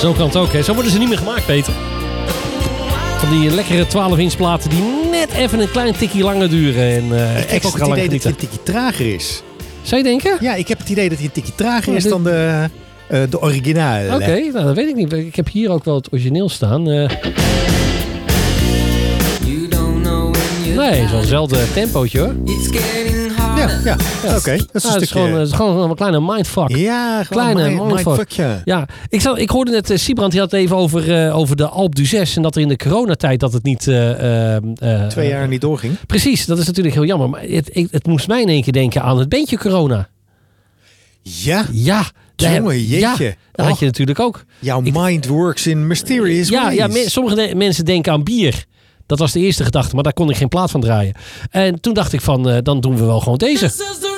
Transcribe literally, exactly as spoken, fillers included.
Zo kan het ook, hè. Zo worden ze niet meer gemaakt, Peter. Van die lekkere twaalf inch platen die net even een klein tikje langer duren. En uh, ik heb extra het idee lang dat hij een tikje trager is. Zou je denken? Ja, ik heb het idee dat hij een tikje trager oh, is dit... dan de, uh, de originale. Oké, okay, nou dat weet ik niet. Ik heb hier ook wel het origineel staan. Uh... Nee, het is wel hetzelfde tempootje hoor. Ja, ja. ja. oké. Okay. Dat is, nou, het is gewoon, het is gewoon een kleine mindfuck. Ja, gewoon kleine mind, mindfuck. mindfuck, ja. ja. Ik, zou, ik hoorde net, uh, Siebrand die had het even over, uh, over de Alpe d'Huez en dat er in de coronatijd dat het niet... Uh, uh, Twee jaar niet doorging. Precies, dat is natuurlijk heel jammer. Maar het, het, het moest mij in één keer denken aan het bandje corona. Ja? Ja. Jongen, jeetje. Ja, dat had je natuurlijk ook. Jouw ik, mind works in mysterious ja, ways. Ja, me, sommige de, mensen denken aan bier. Dat was de eerste gedachte, maar daar kon ik geen plaat van draaien. En toen dacht ik van, uh, dan doen we wel gewoon deze.